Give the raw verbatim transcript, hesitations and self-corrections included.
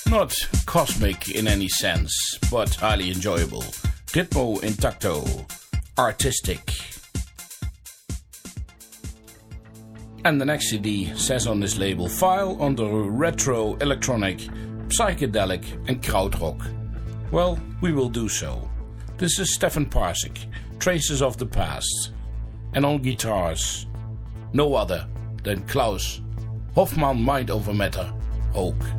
Not cosmic in any sense, but highly enjoyable. Ritmo intacto. Artistic. And the next C D says on this label, file under retro, electronic, psychedelic and krautrock. Well, we will do so. This is Stefan Parsik, Traces of the Past. And on guitars, no other than Klaus Hofmann Mind Over Matter Hoke.